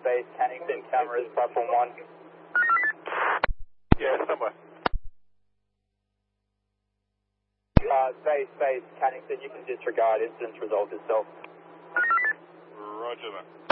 Space, Cannington, cameras, platform 1. Yeah, somewhere. Space, Cannington, you can disregard incident result itself. Roger that.